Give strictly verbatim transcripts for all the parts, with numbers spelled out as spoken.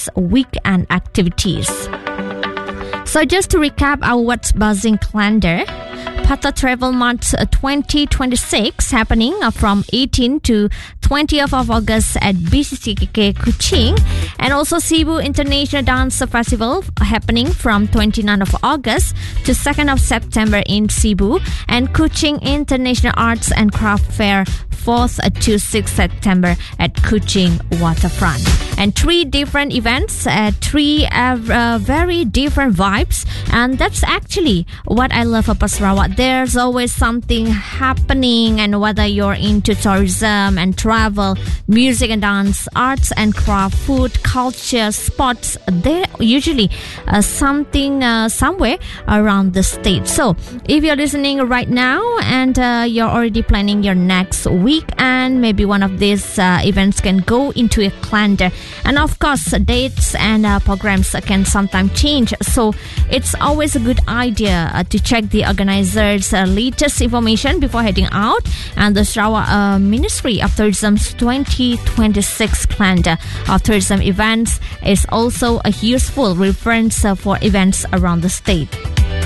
next weekend activities. So just to recap our What's Buzzing calendar, Patha Travel Month twenty twenty-six happening from eighteenth to twentieth of August at B C C K K Kuching, and also Cebu International Dance Festival happening from twenty-ninth of August to second of September in Cebu, and Kuching International Arts and Craft Fair fourth to sixth September at Kuching Waterfront. And three different events, uh, three uh, uh, very different vibes, and that's actually what I love about Sarawak. There's always something happening, and whether you're into tourism and travel, music and dance, arts and craft, food, culture, sports, there usually uh, something uh, somewhere around the state. So if you're listening right now and uh, you're already planning your next week, and maybe one of these uh, events can go into a calendar, and of course dates and uh, programs can sometimes change, so it's always a good idea uh, to check the organizers' uh, latest information before heading out. And the Sarawak uh, Ministry of Tourism's twenty twenty-six calendar of tourism events is also a useful reference uh, for events around the state.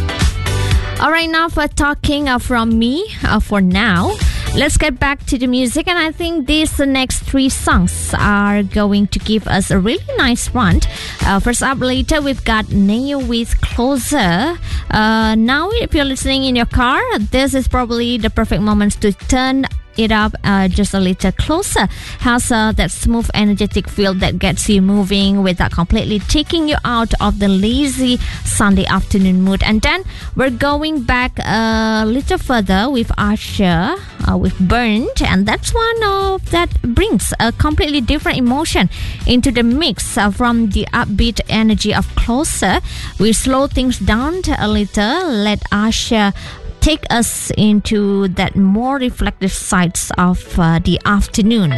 Alright, now for talking uh, from me uh, for now, let's get back to the music, and I think these next three songs are going to give us a really nice run. Uh, first up, later we've got Neo with Closer. Uh, now, if you're listening in your car, this is probably the perfect moment to turn it up uh, just a little closer. Has uh, that smooth, energetic feel that gets you moving without completely taking you out of the lazy Sunday afternoon mood. And then we're going back a little further with Usher uh, with Burned, and that's one of that brings a completely different emotion into the mix. Uh, from the upbeat energy of Closer, we slow things down a little, let Usher take us into that more reflective sides of uh, the afternoon.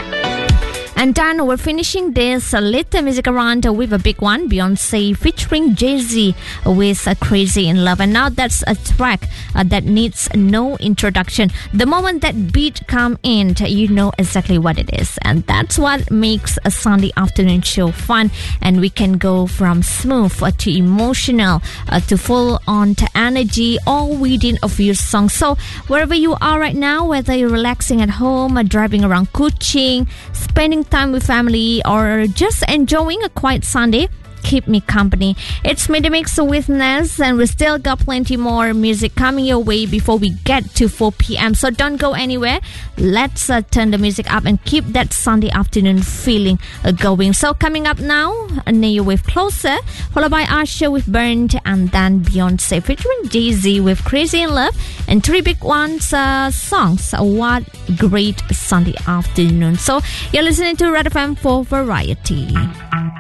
And then we're finishing this uh, little music around with a big one, Beyonce featuring Jay-Z with uh, Crazy in Love. And now that's a track uh, that needs no introduction. The moment that beat come in, you know exactly what it is. And that's what makes a Sunday afternoon show fun. And we can go from smooth uh, to emotional uh, to full on to energy, all within a few songs. So wherever you are right now, whether you're relaxing at home, uh, driving around Kuching, spending time with family, or just enjoying a quiet Sunday, keep me company. It's Midday Mix with Nez, and we still got plenty more music coming your way before we get to four p.m. So don't go anywhere. Let's uh, turn the music up and keep that Sunday afternoon feeling uh, going. So coming up now, Neo with Closer, followed by Usher with Burned, and then Beyonce featuring Jay-Z with Crazy in Love, and three big ones uh, songs. What great Sunday afternoon. So you're listening to Red F M for Variety.